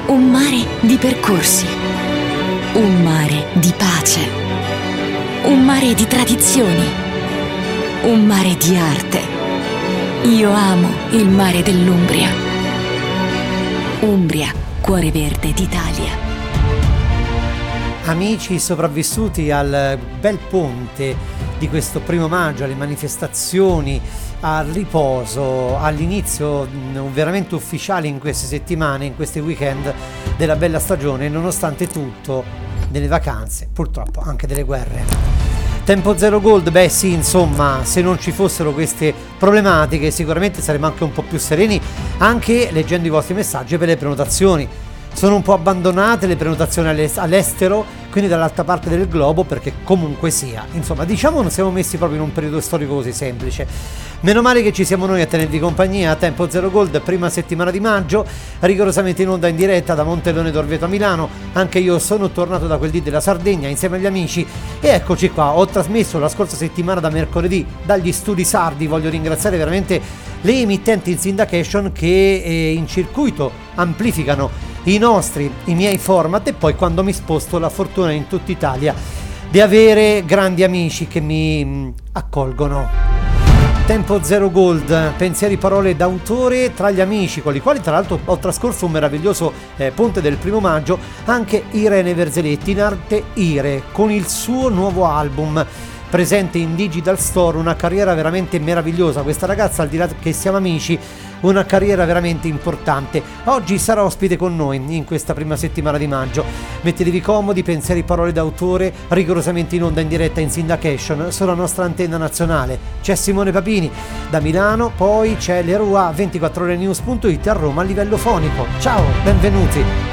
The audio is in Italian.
Un mare di percorsi, un mare di pace, un mare di tradizioni, un mare di arte. Io amo il mare dell'Umbria. Umbria, cuore verde d'Italia. Amici sopravvissuti al bel ponte di questo 1° maggio, alle manifestazioni, al riposo, all'inizio veramente ufficiale in queste settimane, in questi weekend della bella stagione, nonostante tutto, delle vacanze, purtroppo anche delle guerre. Tempo Zero Gold, beh sì, insomma, se non ci fossero queste problematiche sicuramente saremmo anche un po' più sereni, anche leggendo i vostri messaggi per le prenotazioni. Sono un po' abbandonate le prenotazioni all'estero, quindi dall'altra parte del globo, perché comunque sia, insomma, diciamo non siamo messi proprio in un periodo storico così semplice. Meno male che ci siamo noi a tenervi compagnia a Tempo Zero Gold, prima settimana di maggio, rigorosamente in onda in diretta da Monteleone d'Orvieto a Milano. Anche io sono tornato da quel dì della Sardegna insieme agli amici e eccoci qua. Ho trasmesso la scorsa settimana da mercoledì dagli studi sardi. Voglio ringraziare veramente le emittenti in syndication che in circuito amplificano i miei format, e poi quando mi sposto ho la fortuna in tutta Italia di avere grandi amici che mi accolgono. Tempo Zero Gold, pensieri, parole d'autore tra gli amici, con i quali tra l'altro ho trascorso un meraviglioso ponte del 1° maggio, anche Irene Verzeletti, in arte Ire, con il suo nuovo album presente in Digital Store, una carriera veramente meravigliosa. Questa ragazza, al di là che siamo amici, una carriera veramente importante. Oggi sarà ospite con noi in questa prima settimana di maggio. Mettetevi comodi, pensieri, parole d'autore, rigorosamente in onda in diretta in syndication sulla nostra antenna nazionale. C'è Simone Papini da Milano, poi c'è Leroy 24orenews.it a Roma a livello fonico. Ciao, benvenuti.